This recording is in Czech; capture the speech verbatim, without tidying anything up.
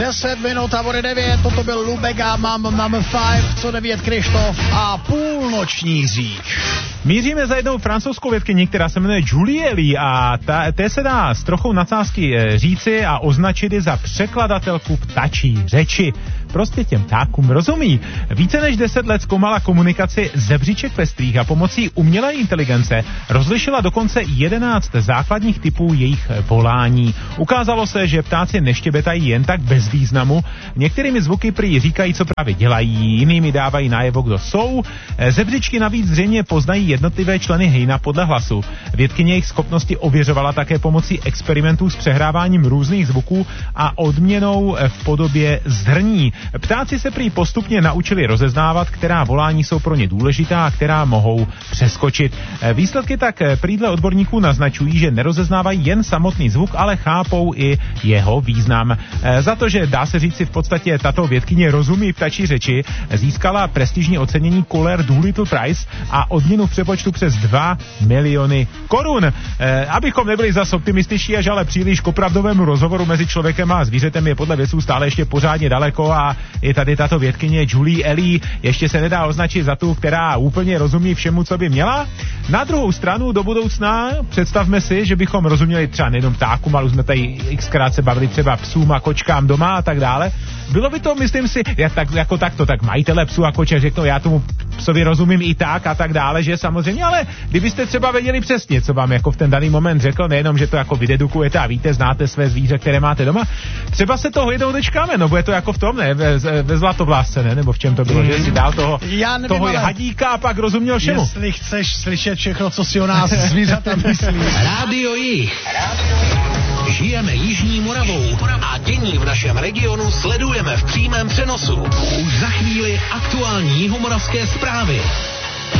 deset minut a bude devět, toto byl Lubek a mám number five, co devět Krištof a půlnoční řík. Míříme za jednou francouzskou vědkyní, která se jmenuje Julie Lee a ta, té se dá s trochou nadsázky říci a označit za překladatelku ptačí řeči. Prostě těm ptákům rozumí. Více než deset let zkoumala komunikaci zebřiček pestrých a pomocí umělé inteligence rozlišila dokonce jedenáct základních typů jejich volání. Ukázalo se, že ptáci neštěbetají jen tak bez významu. Některými zvuky prý říkají, co právě dělají, jinými dávají najevo, kdo jsou. Zebřičky navíc zřejmě poznají jednotlivé členy hejna podle hlasu. Vědkyně jejich schopnosti ověřovala také pomocí experimentů s přehráváním různých zvuků a odměnou v podobě zrní. Ptáci se prý postupně naučili rozeznávat, která volání jsou pro ně důležitá a která mohou přeskočit. Výsledky tak prý dle odborníků naznačují, že nerozeznávají jen samotný zvuk, ale chápou i jeho význam. Za to, že dá se říci v podstatě tato vědkyně rozumí ptačí řeči, získala prestižní ocenění Coller Doolittle Prize a odměnu v přepočtu přes dva miliony korun. E, abychom nebyli zas optimističtí, až ale příliš k opravdovému rozhovoru mezi člověkem a zvířetem je podle vědců stále ještě pořádně daleko a i tady tato vědkyně Julie Lee ještě se nedá označit za tu, která úplně rozumí všemu, co by měla. Na druhou stranu do budoucna představme si, že bychom rozuměli třeba nejenom ptákům, ale už jsme tady xkrát se bavili třeba psům a kočkám doma a tak dále. Bylo by to, myslím si, jak, tak, jako takto, tak majitele psů a koček řeknou, já tomu psovi rozumím i tak a tak dále, že samozřejmě, ale kdybyste třeba věděli přesně, co vám jako v ten daný moment řekl, nejenom, že to jako vydedukujete a víte, znáte své zvíře, které máte doma, třeba se toho jednou dočkáme, no bude to jako v tom, ne, ve, ve Zlatovlásce, ne, nebo v čem to bylo, mm. že si dál toho, nevím, toho hadíka a pak rozuměl všemu. Jestli chceš slyšet všechno, co si o nás zvířata myslí. Rádio Jih. Žijeme Jižní Moravou a dění v našem regionu sledujeme v přímém přenosu. Už za chvíli aktuální jihomoravské zprávy.